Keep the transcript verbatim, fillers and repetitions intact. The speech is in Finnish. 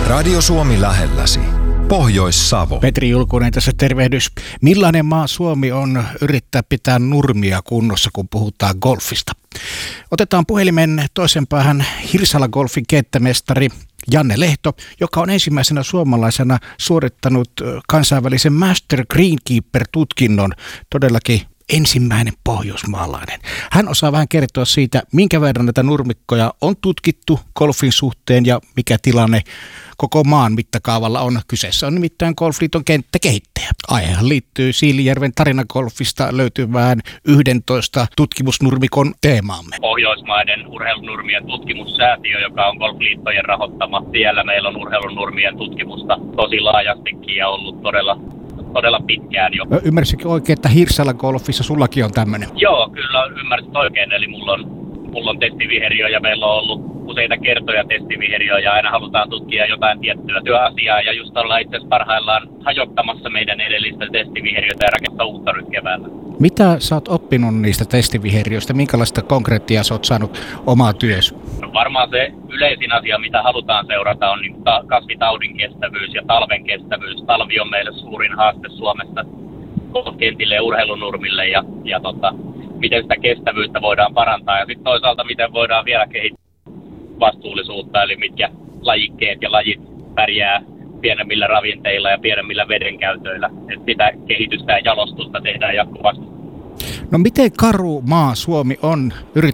Radio Suomi lähelläsi. Pohjois-Savo. Petri Julkunen tässä tervehdys. Millainen maa Suomi on yrittää pitää nurmia kunnossa, kun puhutaan golfista? Otetaan puhelimen toisen päähän Hirsala Golfin kenttämestari Janne Lehto, joka on ensimmäisenä suomalaisena suorittanut kansainvälisen Master Greenkeeper-tutkinnon, todellakin ensimmäinen pohjoismaalainen. Hän osaa vähän kertoa siitä, minkä verran näitä nurmikkoja on tutkittu golfin suhteen ja mikä tilanne koko maan mittakaavalla on. Kyseessä on nimittäin Golfliiton kenttäkehittäjä. Aihehan liittyy Siilijärven tarinagolfista löytyvään yhdentoista tutkimusnurmikon teemaamme. Pohjoismaiden urheilunurmien tutkimussäätiö, joka on Golfliittojen rahoittama. Siellä meillä on urheilunurmien tutkimusta tosi laajastikin ja ollut todella todella pitkään jo. Ymmärsitkö oikein, että Hirsala Golfissa sullakin on tämmöinen? Joo, kyllä ymmärsit oikein. Eli mulla on, mulla on testiviheriö ja meillä on ollut useita kertoja testiviheriö ja aina halutaan tutkia jotain tiettyä työasiaa. Ja just ollaan itse asiassa parhaillaan hajottamassa meidän edellistä testiviheriötä ja rakentaa uutta nyt keväällä. Mitä sä oot oppinut niistä testiviheriöistä? Minkälaista konkreettia sä oot saanut omaa työssä? No varmaan se yleisin asia, mitä halutaan seurata, on niin ta- kasvitaudin kestävyys ja talven kestävyys. Talvi on meille suurin haaste Suomessa kentille ja urheilunurmille ja, ja tota, miten sitä kestävyyttä voidaan parantaa. Ja sitten toisaalta, miten voidaan vielä kehittää vastuullisuutta, eli mitkä lajikkeet ja lajit pärjää pienemmillä ravinteilla ja pienemmillä vedenkäytöillä. Et sitä kehitystä ja jalostusta tehdään jatkuvasti. No miten karu maa Suomi on yrittää